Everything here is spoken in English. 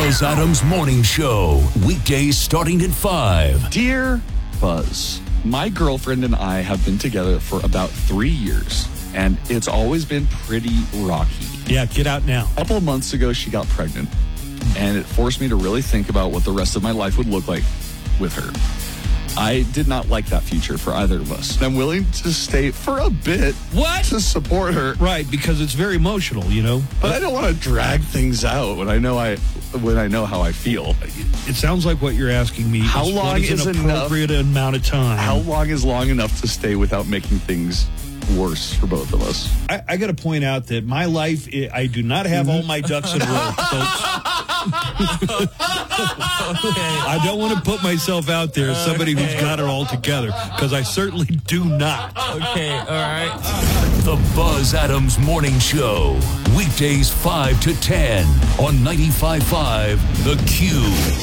Buzz Adams Morning Show. Weekdays starting at 5. Dear Buzz, my girlfriend and I have been together for about 3 years, and it's always been pretty rocky. Yeah, get out now. A couple of months ago, she got pregnant, and it forced me to really think about what the rest of my life would look like with her. I did not like that future for either of us. I'm willing to stay for a bit. What? To support her. Right, because it's very emotional, you know. But I don't want to drag things out when I know how I feel. It sounds like what you're asking me. How is long what is is an appropriate amount of time? How long is long enough to stay without making things worse for both of us? I got to point out that my life, I do not have all my ducks in a row, folks. I don't want to put myself out there as somebody who's got it all together, because I certainly do not. Okay, all right. The Buzz Adams Morning Show. Weekdays 5 to 10 on 95.5 The Q.